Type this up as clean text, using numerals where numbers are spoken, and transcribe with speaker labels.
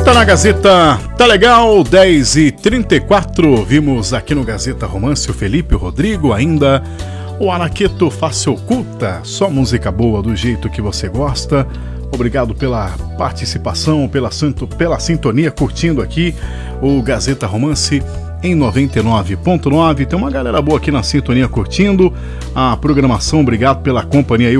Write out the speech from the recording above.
Speaker 1: Tá na Gazeta, tá legal, 10h34. Vimos aqui no Gazeta Romance o Felipe, o Rodrigo, ainda o Araqueto Face Oculta. Só música boa do jeito que você gosta. Obrigado pela participação, pela sintonia, curtindo aqui o Gazeta Romance em 99.9. Tem uma galera boa aqui na sintonia curtindo a programação. Obrigado pela companhia aí.